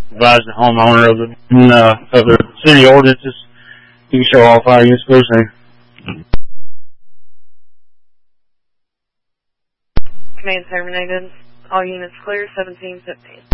advise the homeowner of the city ordinances. You can show all 5 units closing. Command terminated. All units clear, 1715.